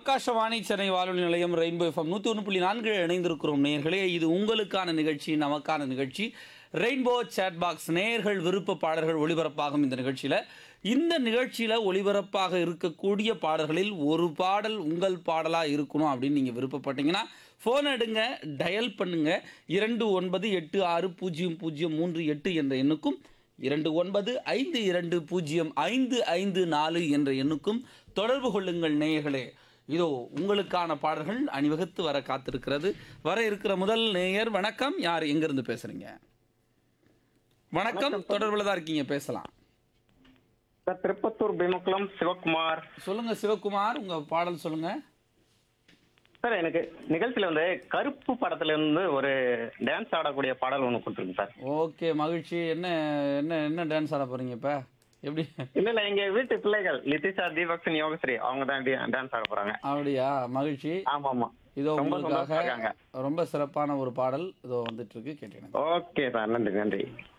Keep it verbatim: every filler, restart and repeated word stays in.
ஆகாஷவாணி சென்னை வானொலி நிலையம் rainbow FM நூற்றி ஒன்று புள்ளி நான்கு இணைந்திருக்கிறோம் நேயர்களே. இது உங்களுக்கான நிகழ்ச்சி, நமக்கான நிகழ்ச்சி ரெயின்போ சேட் பாக்ஸ். நேயர்கள் விருப்ப பாடல்கள் ஒளிபரப்பாகும் இந்த நிகழ்ச்சியில். இந்த நிகழ்ச்சியில் ஒளிபரப்பாக இருக்கக்கூடிய பாடல்களில் ஒரு பாடல் உங்கள் பாடலாக இருக்கணும் அப்படின்னு நீங்கள் விருப்பப்பட்டீங்கன்னா ஃபோன் எடுங்க, டயல் பண்ணுங்க. இரண்டு ஒன்பது எட்டு ஆறு பூஜ்ஜியம் பூஜ்ஜியம் மூன்று எட்டு என்ற எண்ணுக்கும் இரண்டு ஒன்பது ஐந்து இரண்டு பூஜ்ஜியம் ஐந்து ஐந்து நாலு என்ற எண்ணுக்கும் தொடர்பு கொள்ளுங்கள் நேயர்களே. இதோ உங்களுக்கான பாடல்கள் அணிவகுத்து வர காத்திருக்கிறது. வர இருக்கிற முதல் நேயர், வணக்கம். யார், எங்கிருந்து பேசுறீங்க? வணக்கம், தொடர்பில் தான் இருக்கீங்க, பேசலாம். சார், திருப்பத்தூர் பீமக்குளம் சிவகுமார். சொல்லுங்க சிவகுமார், உங்க பாடல் சொல்லுங்க. சார், எனக்கு நிகழ்ச்சியில வந்து கருப்பு படத்துல இருந்து ஒரு டான்ஸ் ஆடக்கூடிய பாடல் ஒன்று கொடுத்துருக்கு சார். ஓகே, மகிழ்ச்சி. என்ன என்ன என்ன டான்ஸ் ஆட போறீங்க இப்ப? எப்படி? இல்ல இல்ல எங்க வீட்டு பிள்ளைகள் லித்திஷா, தீபக்ஷன், யோகஸ்ரீ அவங்க தான் டான்ஸ் ஆட போறாங்க. அப்படியா? மகிழ்ச்சி. ஆமா ஆமா. இதோ உங்களுக்காக ரொம்ப சிறப்பான ஒரு பாடல் இதோ வந்துட்டு இருக்கு, கேட்டீங்க. ஓகே சார், நன்றி நன்றி.